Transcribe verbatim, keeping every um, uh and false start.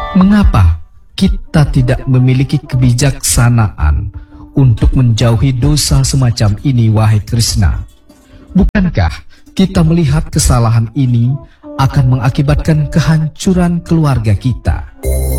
Mengapa kita tidak memiliki kebijaksanaan untuk menjauhi dosa semacam ini, wahai Krishna? Bukankah kita melihat kesalahan ini akan mengakibatkan kehancuran keluarga kita?